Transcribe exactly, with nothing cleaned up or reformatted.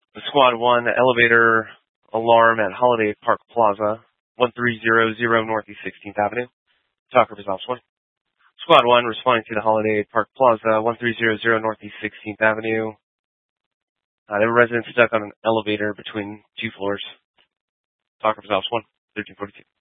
The Squad one, the elevator alarm at Holiday Park Plaza, one three zero zero Northeast sixteenth Avenue. Talker resolves one. Squad one responding to the Holiday Park Plaza, one three zero zero Northeast sixteenth Avenue. Uh, there were residents stuck on an elevator between two floors. Talker resolves one, thirteen forty-two.